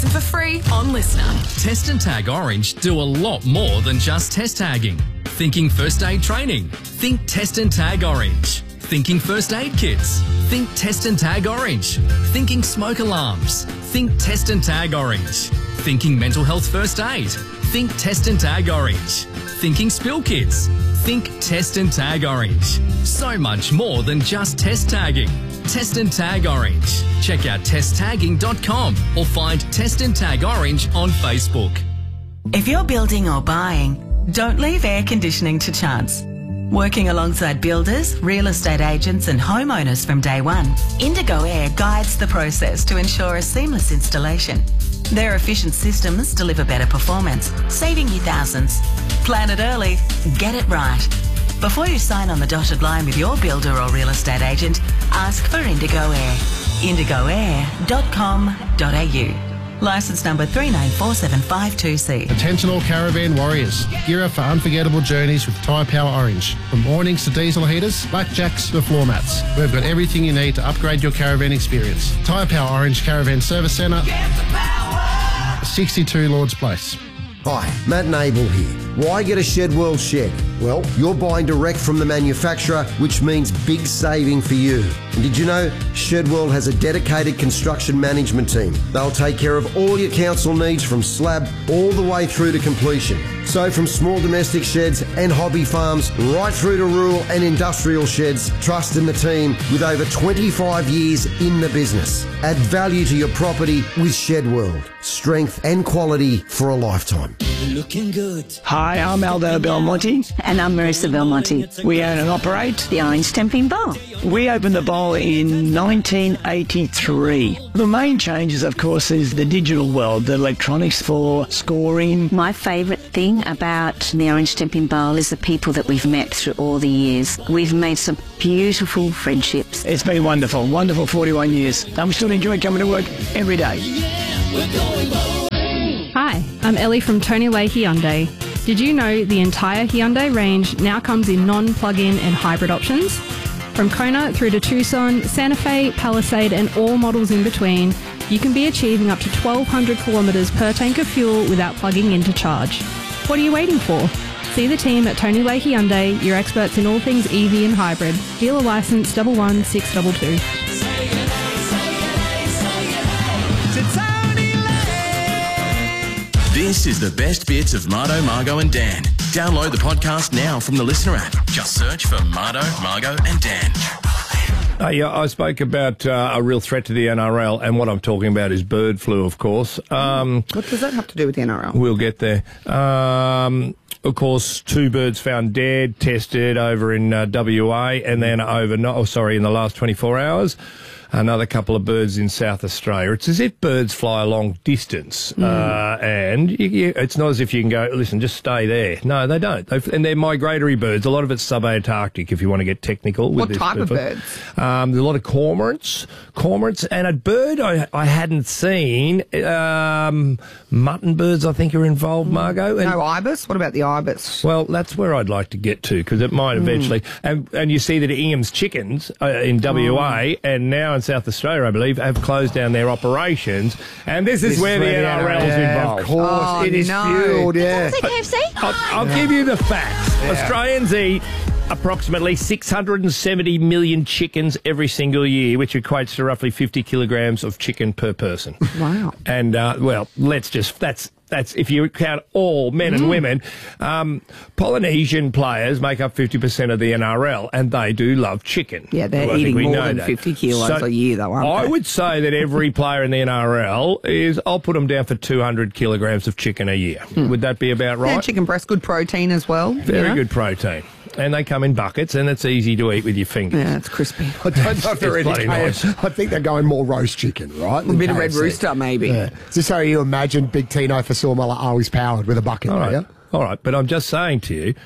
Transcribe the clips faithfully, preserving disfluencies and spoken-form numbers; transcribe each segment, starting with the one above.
Listen for free on Listener. Test and Tag Orange do a lot more than just test tagging. Thinking first aid training? Think Test and Tag Orange. Thinking first aid kits? Think Test and Tag Orange. Thinking smoke alarms? Think Test and Tag Orange. Thinking mental health first aid? Think Test and Tag Orange. Thinking spill kits? Think Test and Tag Orange. So much more than just test tagging. Test and Tag Orange. Check out test tagging dot com or find Test and Tag Orange on Facebook. If you're building or buying, don't leave air conditioning to chance. Working alongside builders, real estate agents and homeowners from day one, Indigo Air guides the process to ensure a seamless installation. Their efficient systems deliver better performance, saving you thousands. Plan it early, get it right. Before you sign on the dotted line with your builder or real estate agent, ask for Indigo Air. indigo air dot com dot a u. Licence number three nine four seven five two C. Attention all caravan warriors. Gear up for unforgettable journeys with Tyre Power Orange. From awnings to diesel heaters, blackjacks to floor mats. We've got everything you need to upgrade your caravan experience. Tyre Power Orange Caravan Service Centre, sixty-two Lords Place. Hi, Matt Nable here. Why get a Shed World shed? Well, you're buying direct from the manufacturer, which means big saving for you. And did you know Shed World has a dedicated construction management team? They'll take care of all your council needs from slab all the way through to completion. So from small domestic sheds and hobby farms right through to rural and industrial sheds, trust in the team with over twenty-five years in the business. Add value to your property with Shed World. Strength and quality for a lifetime. Looking good. Hi, I'm Aldo Belmonte. And I'm Marissa Belmonte. We own and operate the Orange Stamping Bar. We opened the bar in nineteen eighty-three. The main changes, of course, is the digital world, the electronics for scoring. My favourite thing about the Orange Stamping Bar is the people that we've met through all the years. We've made some beautiful friendships. It's been wonderful, wonderful forty-one years. And we still enjoy coming to work every day. Yeah, we're going bowling. Hi, I'm Ellie from Tony Lake Hyundai. Did you know the entire Hyundai range now comes in non-plug-in and hybrid options? From Kona through to Tucson, Santa Fe, Palisade and all models in between, you can be achieving up to twelve hundred kilometres per tank of fuel without plugging in to charge. What are you waiting for? See the team at Tony Lake Hyundai, your experts in all things E V and hybrid. Dealer licence one one six two two. This is the best bits of Mardo, Margo and Dan. Download the podcast now from the Listener app. Just search for Mardo, Margo and Dan. Uh, yeah, I spoke about uh, a real threat to the N R L, and what I'm talking about is bird flu, of course. Um, what does that have to do with the N R L? We'll get there. Um, of course, two birds found dead, tested over in uh, W A, and then over, oh, sorry, in the last twenty-four hours. Another couple of birds in South Australia. It's as if birds fly a long distance, mm. uh, and you, you, it's not as if you can go, listen, just stay there. No, they don't. They've, and they're migratory birds. A lot of it's subantarctic, if you want to get technical. With what this type of birds? Um, there's a lot of cormorants, cormorants, and a bird I, I hadn't seen. Um, mutton birds, I think, are involved, Margo. And, no ibis? What about the ibis? Well, that's where I'd like to get to, because it might eventually. Mm. And, and you see that Ingham's chickens uh, in W A, oh. and now in South Australia, I believe, have closed down their operations, and this is, this where, is where the N R L is yeah, involved. Of course, oh, it is no. fueled. Yeah. What was it, K F C? I'll, I'll yeah. give you the facts. Yeah. Australians eat approximately six hundred seventy million chickens every single year, which equates to roughly fifty kilograms of chicken per person. Wow. And, uh, well, let's just, that's, that's if you count all men and mm. women. Um, Polynesian players make up fifty percent of the N R L, and they do love chicken. Yeah, they're well, eating more than that. fifty kilos so a year, though, aren't I they? would say that every player in the N R L is, I'll put them down for two hundred kilograms of chicken a year. Mm. Would that be about right? Yeah, chicken breast, good protein as well. Very you know? good protein. And they come in buckets, and it's easy to eat with your fingers. Yeah, it's crispy. I don't know if they're bloody nice. I think they're going more roast chicken, right? A bit of Red Rooster, maybe. Yeah. Is this how you imagine Big Tino Fasumala always powered with a bucket? All right. Yeah? All right, but I'm just saying to you,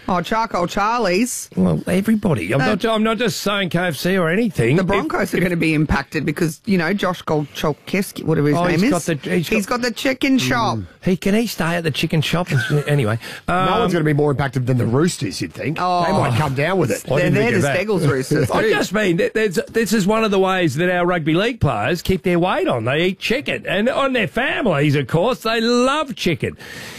Oh, Charcoal Charlie's. Well, everybody. I'm, Uh, not, I'm not just saying K F C or anything. The Broncos If- are going to be impacted because, you know, Josh Golchowski, whatever his Oh, name he's is. got the- he's he's got- got the chicken shop. He can he stay at the chicken shop? Anyway. Um, no one's going to be more impacted than the Roosters, you'd think. Oh. They might come down with it. I They're didn't there, think of the that. Steggles Roosters. I too. just mean that there's, this is one of the ways that our rugby league players keep their weight on. They eat chicken. And on their families, of course, they love chicken.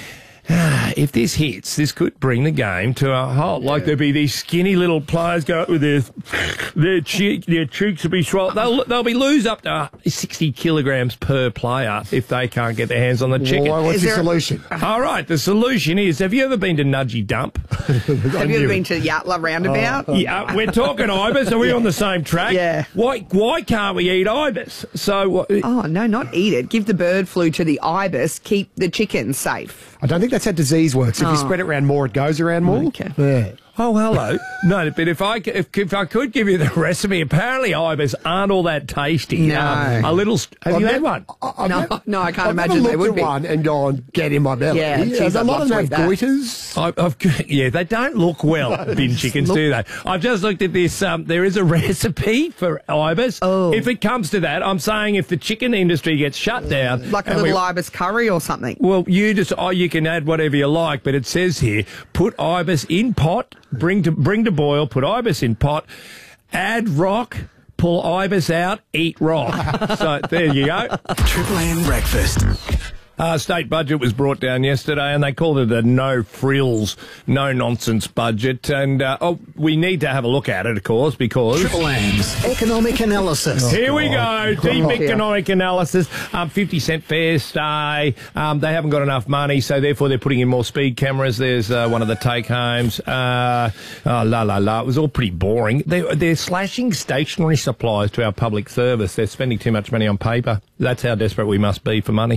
If this hits, this could bring the game to a halt. Like there'd be these skinny little players go out with their their cheek, their cheeks will be swollen. They'll they'll be lose up to sixty kilograms per player if they can't get their hands on the chicken. Well, what's Is the there- solution? All right, the solution is: have you ever been to Nudgy Dump? Have you ever been to Yatla Roundabout? Yeah, we're talking ibis. Are we on the same track? Yeah. Why why can't we eat ibis? So uh, Oh, no, not eat it. Give the bird flu to the ibis. Keep the chicken safe. I don't think that's how disease works. If Oh. you spread it around more, it goes around more. Okay. Yeah. Oh, hello. No, but if I, c- if, if I could give you the recipe, apparently ibis aren't all that tasty. No. Um, a little... St- have I've you nev- had one? I- I've No, nev- no, I can't I've imagine never they looked would at be. one and gone, get in my belly. Yeah, geez, a I'd lot love of to them eat have that. goiters. I- I've, yeah, they don't look well, bin chickens, do they? I've just looked at this. Um, there is a recipe for ibis. Oh. If it comes to that, I'm saying if the chicken industry gets shut down... Like a and little we- ibis curry or something. Well, you just oh, you can add whatever you like, but it says here: put ibis in pot, bring to bring to boil, put ibis in pot, add rock, pull ibis out, eat rock. So there you go. Triple M breakfast. Uh, state budget was brought down yesterday, and they called it a no frills, no nonsense budget. And uh, oh, we need to have a look at it, of course, because Triple M's economic analysis. here we go, deep Oh, yeah. economic analysis. Um, fifty cent fare stay. Um, they haven't got enough money, so therefore they're putting in more speed cameras. There's uh, one of the take homes. Uh, oh, la la la. It was all pretty boring. They, they're slashing stationery supplies to our public service. They're spending too much money on paper. That's how desperate we must be for money.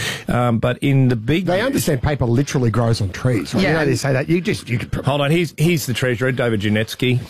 Um, but in the big, They understand paper literally grows on trees. Right? Yeah. You know, they say that. You just, you could. hold on. Here's here's the treasurer, David Janetsky.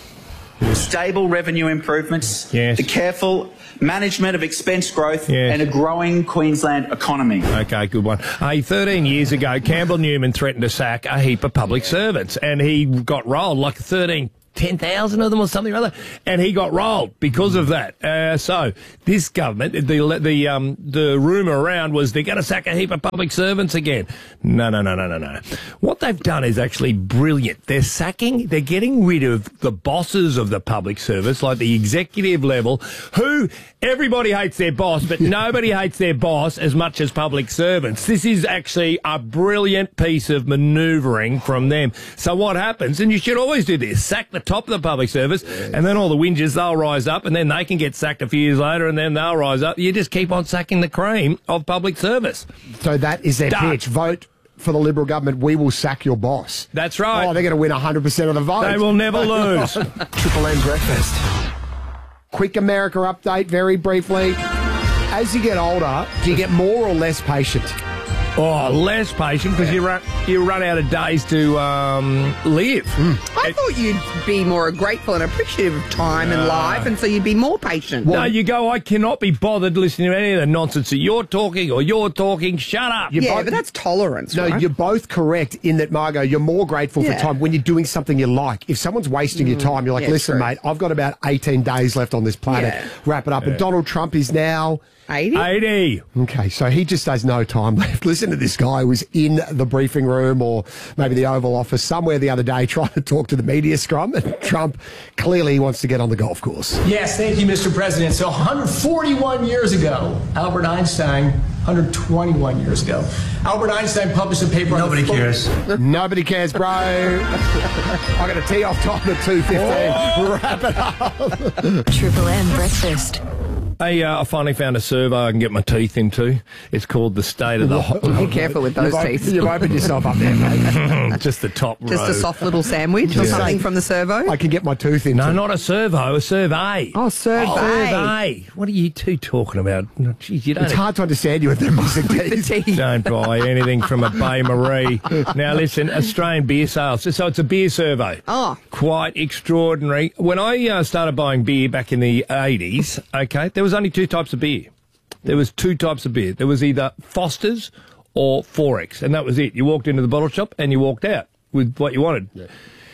Stable revenue improvements, Yes. the careful management of expense growth, Yes. and a growing Queensland economy. Okay, good one. Hey, thirteen years ago, Campbell Newman threatened to sack a heap of public servants, and he got rolled like thirteen. ten thousand of them or something or other, and he got rolled because of that. Uh, so this government, the the um, the rumour around was they're going to sack a heap of public servants again. No, no, no, no, no, no. What they've done is actually brilliant. They're sacking, they're getting rid of the bosses of the public service, like the executive level, who everybody hates their boss, but nobody hates their boss as much as public servants. This is actually a brilliant piece of manoeuvring from them. So what happens, and you should always do this, sack the top of the public service, and then all the whingers, they'll rise up, and then they can get sacked a few years later, and then they'll rise up. You just keep on sacking the cream of public service. So that is their Done. pitch. Vote for the Liberal government. We will sack your boss. That's right. Oh, they're going to win one hundred percent of the vote. They will never lose. Triple M breakfast. Quick America update, very briefly. As you get older, do you get more or less patient? Oh, less patient because you run you run out of days to um, live. I thought you'd be more grateful and appreciative of time and life, and so you'd be more patient. No, you go, I cannot be bothered listening to any of the nonsense that you're talking or you're talking. Shut up. You're yeah, both- but that's tolerance, No, right? you're both correct in that, Margot, you're more grateful Yeah. for time when you're doing something you like. If someone's wasting your time, you're like, yeah, listen, true. mate, I've got about eighteen days left on this planet. Yeah. Wrap it up. And Donald Trump is now... eighty? eighty. Okay, so he just has no time left. Listen to this guy who was in the briefing room or maybe the Oval Office somewhere the other day trying to talk to the media scrum, and Trump clearly wants to get on the golf course. Yes, thank you, Mister President. So one hundred forty-one years ago, Albert Einstein, one hundred twenty-one years ago, Albert Einstein published a paper on Nobody the cares. Nobody cares, bro. I got a tee off time at two fifteen. Wrap it up. Triple M breakfast. Hey, uh, I finally found a survey I can get my teeth into. It's called the State of the... Ho- Be careful with those You've, teeth. opened, you've opened yourself up there, mate. Just the top Just row. a soft little sandwich or Yeah. something from the servo? I can get my tooth into. No, not a servo, a survey. Oh, survey. Survey. What are you two talking about? No, geez, you don't... It's hard to understand you with them missing The teeth. teeth. Don't buy anything from a Bay Marie. Now listen, Australian beer sales. So it's a beer survey. Oh. Quite extraordinary. When I uh, started buying beer back in the eighties, okay, there was only two types of beer. There was two types of beer. There was either Foster's or four X, and that was it. You walked into the bottle shop and you walked out with what you wanted. Yeah.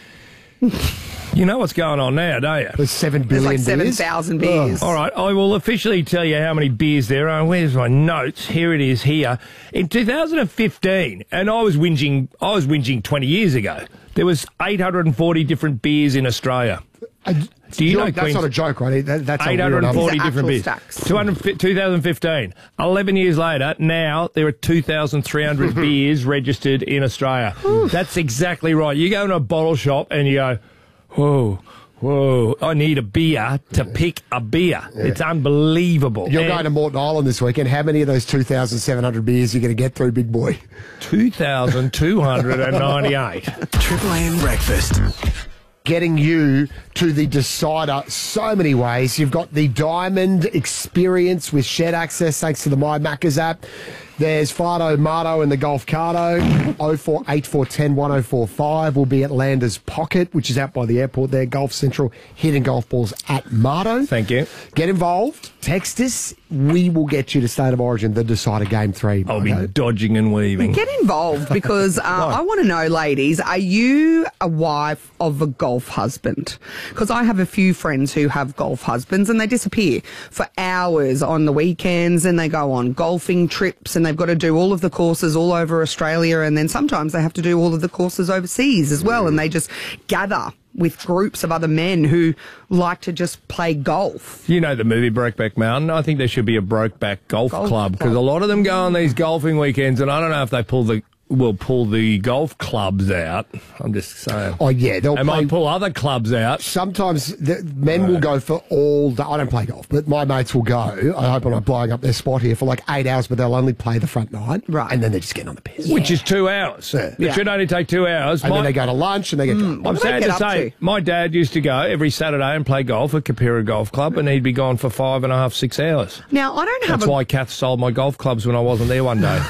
You know what's going on now, don't you? There's seven There's billion like seven beers. thousand beers. All right, I will officially tell you how many beers there are. Where's my notes? Here it is. Here in two thousand fifteen, and I was whinging. I was whinging twenty years ago. There was eight hundred forty different beers in Australia. Uh, Do you know that's Queens- not a joke, right? That, that's eight a real hundred number. forty These are different beers. actual stacks. two hundred, two thousand fifteen. eleven years later, now there are two thousand three hundred beers registered in Australia. That's exactly right. You go into a bottle shop and you go, whoa, whoa, I need a beer to pick a beer. It's unbelievable. You're And going to Morton Island this weekend. How many of those two thousand seven hundred beers are you going to get through, big boy? two thousand two hundred ninety-eight. Triple M breakfast. Getting you to the decider so many ways. You've got the Diamond experience with Shed Access thanks to the My Maccas app. There's Fardo, Mardo and the Golf Cardo. oh four eight four one oh one oh four five will be at Landers Pocket, which is out by the airport there. Golf Central, hitting golf balls at Mardo. Thank you. Get involved. Text us. We will get you to State of Origin, the decider game three. I'll be Mardo. dodging and weaving. Get involved because uh, I want to know, ladies, are you a wife of a golf husband? Because I have a few friends who have golf husbands and they disappear for hours on the weekends and they go on golfing trips and they've got to do all of the courses all over Australia and then sometimes they have to do all of the courses overseas as well and they just gather with groups of other men who like to just play golf. You know the movie Brokeback Mountain? I think there should be a Brokeback Golf, Golf Club because club. a lot of them go on these golfing weekends and I don't know if they pull the will pull the golf clubs out. I'm just saying. Oh, yeah. They'll They play. might pull other clubs out. Sometimes the men will go for all day. I don't play golf, but my mates will go. I hope I'm not blowing up their spot here for like eight hours, but they'll only play the front nine. Right. And then they're just getting on the piss. Which is two hours. Yeah. It should only take two hours. And My- then they go to lunch and they get drunk. I'm What do they sad get to up say, to? my dad used to go every Saturday and play golf at Kapira Golf Club, and he'd be gone for five and a half, six hours. Now, I don't have That's a... why Kath sold my golf clubs when I wasn't there one day.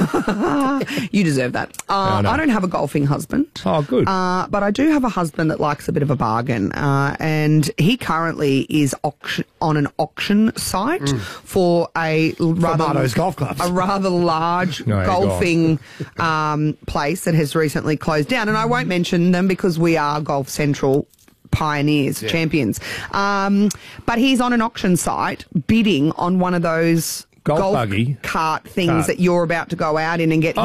You deserve that. Uh, I know. I don't have a golfing husband. Oh, good. Uh, but I do have a husband that likes a bit of a bargain. Uh, and he currently is auction, on an auction site for a l- rather, Mardo's golf clubs. a rather large No, golfing um, place that has recently closed down. And I won't mention them because we are Golf Central pioneers, champions. Um, but he's on an auction site bidding on one of those Golf buggy? cart things Cart. that you're about to go out in and get